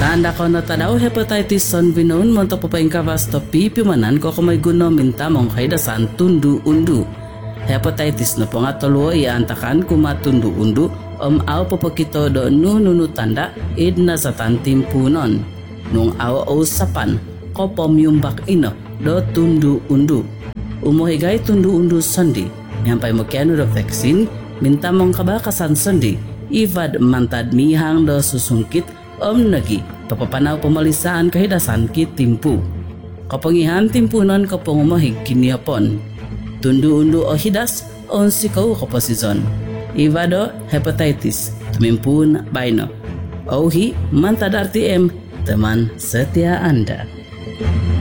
Tanda ko na tadaw hepatitis son binon montok papaingkabas to pipimanan ko kumay guno mintamong kaidasan tundu undu. Hepatitis na po nga tolo iantakan kumatundu undu aw papakito do nunu tanda id na sa tantimpunon. Nung aw usapan ko pomyumbak ino do tundu undu. Umuhigay tundu undu sandi. Yampay mo kiano do vaksin mintamong kabakasan sandi. Ivad mantad mihang do susungkit nagi papapanaw pamalisaan kahidasan kit timpu. Kapangihan timpunon kapong umahig kiniapon. Tundu undu o hidas on sikaw kaposison. Ivado hepatitis tumimpun baino. Ohi mantad RTM teman setia Anda.